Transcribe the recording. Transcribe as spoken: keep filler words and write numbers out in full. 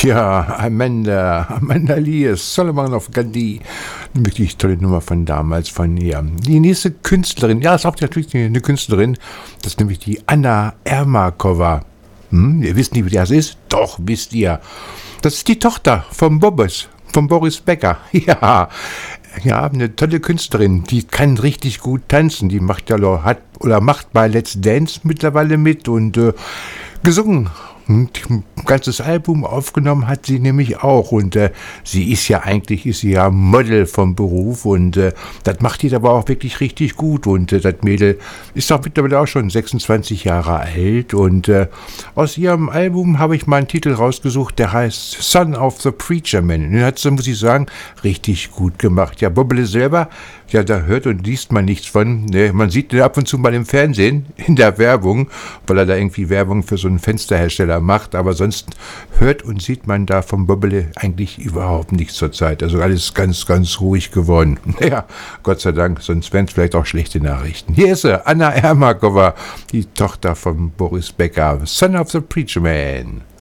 Ja, Amanda, Amanda Lees, Solomon of Gandhi. Eine wirklich tolle Nummer von damals von ihr. Die nächste Künstlerin, ja, ist auch natürlich eine Künstlerin, das ist nämlich die Anna Ermakova. Hm, ihr wisst nicht, wie das ist? Doch, wisst ihr. Das ist die Tochter von Bobbes, von Boris Becker. Ja, ja, eine tolle Künstlerin, die kann richtig gut tanzen. Die macht ja hat oder macht bei Let's Dance mittlerweile mit und äh, gesungen. Ein ganzes Album aufgenommen hat sie nämlich auch und äh, sie ist ja eigentlich ist sie ja Model vom Beruf und äh, das macht die aber auch wirklich richtig gut und äh, das Mädel ist auch mittlerweile auch schon sechsundzwanzig Jahre alt und äh, aus ihrem Album habe ich mal einen Titel rausgesucht, der heißt Son of the Preacher Man. Den hat sie, muss ich sagen, richtig gut gemacht. Ja, Bobble selber, ja, da hört und liest man nichts von. Ne? Man sieht ihn ab und zu mal im Fernsehen, in der Werbung, weil er da irgendwie Werbung für so einen Fensterhersteller macht, aber sonst hört und sieht man da vom Bobbele eigentlich überhaupt nichts zurzeit. Also alles ganz, ganz ruhig geworden. Ja, Gott sei Dank, sonst wären es vielleicht auch schlechte Nachrichten. Hier ist sie, Anna Ermakova, die Tochter von Boris Becker, Son of the Preacher Man.